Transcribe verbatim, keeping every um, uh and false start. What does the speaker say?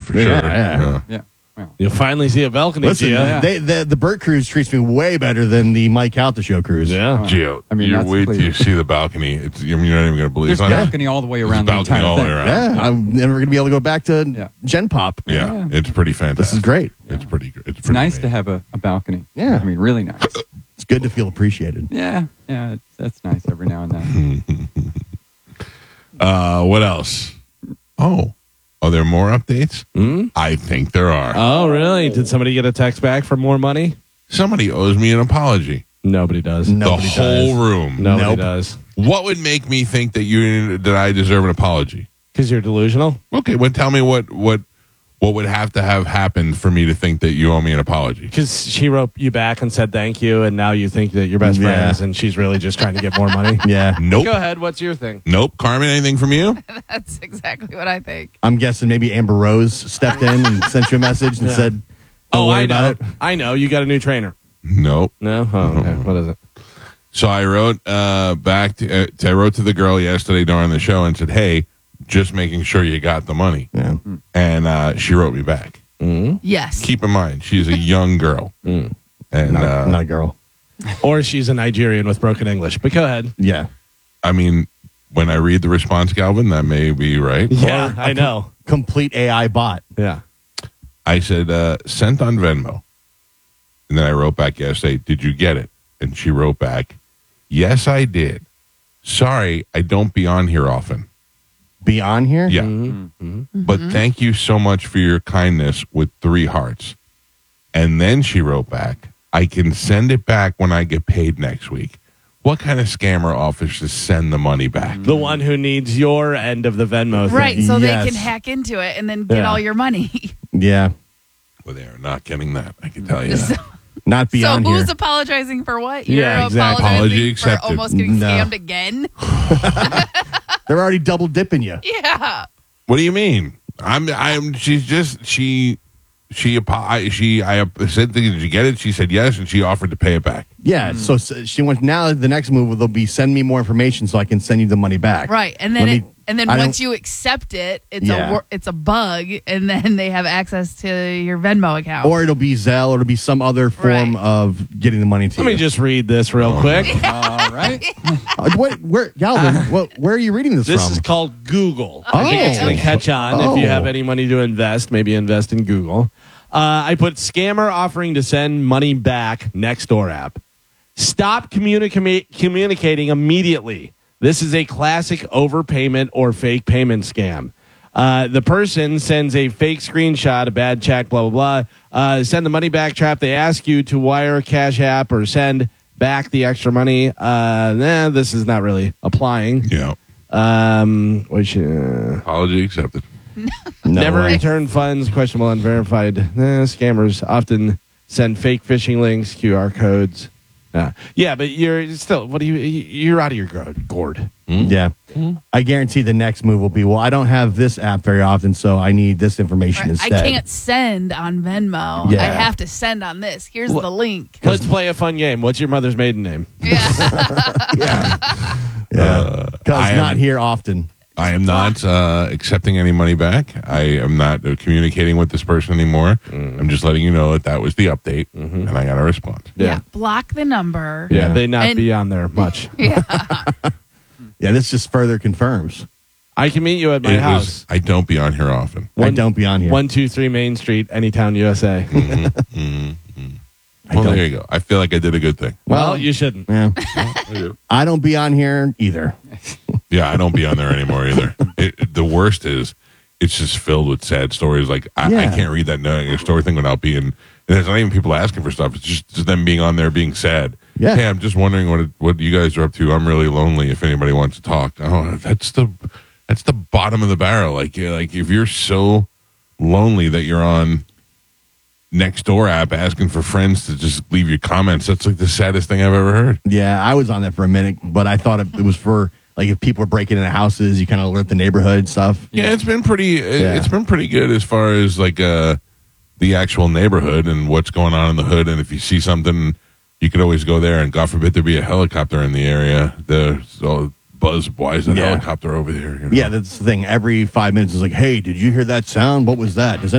for Yeah, sure. yeah. Yeah. Well, You'll finally see a balcony, Listen, Gio. they, the, the Burt cruise treats me way better than the Mike Out the Show cruise. Yeah. Gio, I mean, you that's wait till clear. you see the balcony. It's, you're not even going to believe there's it's not- balcony all the way around the There's balcony entire all the thing. way around. Yeah, I'm never going to be able to go back to Yeah. Gen Pop. Yeah, Yeah. it's pretty fantastic. This is great. It's pretty good. It's, It's pretty nice great. to have a, a balcony. Yeah. I mean, really nice. It's good to feel appreciated. Yeah. Yeah. It's, that's nice every now and then. Uh, what else? Oh, are there more updates? Hmm? I think there are. Oh, really? Did somebody get a text back for more money? Somebody owes me an apology. Nobody does. Nobody the whole does. room. Nobody Nope. does. What would make me think that you that I deserve an apology? Because you're delusional? Okay, well, tell me what what what would have to have happened for me to think that you owe me an apology. Because she wrote you back and said thank you, and now you think that you're best Yeah. friends, and she's really just trying to get more money. Yeah. Nope. Go ahead. What's your thing? Nope. Carmen, anything from you? That's exactly what I think. I'm guessing maybe Amber Rose stepped in and sent you a message and Yeah. said, Oh, worry I know. about it. I know. You got a new trainer. Nope. No? Oh, okay. What is it? So I wrote uh, back to, uh, to I wrote to the girl yesterday during the show and said, "Hey, just making sure you got the money." Yeah. And uh, she wrote me back. Yes. Keep in mind, she's a young girl, and Not, uh, not a girl. Or she's a Nigerian with broken English. But go ahead. Yeah. I mean, when I read the response, Galvin, that may be right. Yeah, I know. Complete A I bot. Yeah. I said, uh, "Sent on Venmo," and then I wrote back yesterday, "Did you get it?" And she wrote back, "Yes, I did. Sorry, I don't be on here often." Be on here? Yeah. Mm-hmm. But thank you so much for your kindness with three hearts. And then she wrote back, "I can send it back when I get paid next week." What kind of scammer offers to send the money back? The one who needs your end of the Venmo thing. Right, so Yes. they can hack into it and then get Yeah. all your money. Yeah. Well, they are not getting that. I can tell you so that. Not be so on who's here. apologizing for what? You're Yeah, exactly. apologizing Apology for accepted. almost getting No. scammed again? They're already double dipping you. Yeah. What do you mean? I'm. I'm. She's just. She. She. apo- I, she. I said, "Did you get it?" She said yes, and she offered to pay it back. Yeah. So, so she went. Now the next move will be send me more information so I can send you the money back. Right. And then Let it, me- and then I once don't- you accept it, it's Yeah. a wor- it's a bug and then they have access to your Venmo account. Or it'll be Zelle, or it'll be some other form Right. of getting the money to Let you. me just read this real quick. All right. Uh, what, where, Galvin, what, where are you reading this, This from? is called Google. Oh. I think it's going to catch on. Oh. If you have any money to invest, maybe invest in Google. Uh, I put scammer offering to send money back Nextdoor app. Stop communica- communicating immediately. This is a classic overpayment or fake payment scam. Uh, the person sends a fake screenshot, a bad check, blah, blah, blah. Uh, send the money back trap. They ask you to wire Cash App or send back the extra money. Uh, nah, this is not really applying. Yeah. Um, which, uh, Apology accepted. No never way. return funds, questionable, unverified. Eh, scammers often send fake phishing links, Q R codes. Uh, yeah, but you're still, what do you, you're out of your gourd. gourd. Yeah. I guarantee the next move will be, well, I don't have this app very often, so I need this information Right. instead. I can't send on Venmo. Yeah. I have to send on this. Here's Well- the link. Let's play a fun game. What's your mother's maiden name? Yeah. Yeah. Because I not am- here often. I am not uh, accepting any money back. I am not uh, communicating with this person anymore. I'm just letting you know that that was the update, and I got a response. yeah. Block the number. Yeah, Yeah. they not And- be on there much. Yeah. Yeah, this just further confirms. I can meet you at my It house. was, I don't be on here often. I don't be on here. one two three Main Street, Anytown, U S A. I Well, don't. there you go. I feel like I did a good thing. Well, you shouldn't. Yeah. I do. I don't be on here either. Yeah, I don't be on there anymore either. It, the worst is it's just filled with sad stories. Like I, I Yeah. can't read that no- story thing without being. And there's not even people asking for stuff. It's just, just them being on there being sad. Yeah. Hey, I'm just wondering what it, what you guys are up to. I'm really lonely. If anybody wants to talk, oh, that's the that's the bottom of the barrel. Like yeah, like if you're so lonely that you're on Nextdoor app asking for friends to just leave your comments, that's like the saddest thing I've ever heard. Yeah, I was on that for a minute, but I thought it, it was for, like, if people were breaking into houses, you kind of alert the neighborhood and stuff. Yeah, it's been pretty. It, Yeah. It's been pretty good as far as like uh, the actual neighborhood and what's going on in the hood. And if you see something, you could always go there. And God forbid there be a helicopter in the area. There's all buzz. Why is that Yeah. helicopter over there? You know? Yeah, that's the thing. Every five minutes is like, hey, did you hear that sound? What was that? Does